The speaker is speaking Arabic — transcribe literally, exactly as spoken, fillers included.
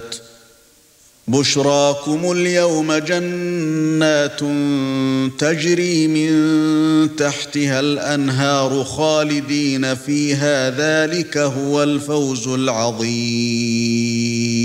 وَأُزْلِفَتْ بُشْرَاكُمُ الْيَوْمَ جَنَّاتٌ تَجْرِي مِن تَحْتِهَا الْأَنْهَارُ خَالِدِينَ فِيهَا ذَلِكَ هُوَ الْفَوْزُ الْعَظِيمُ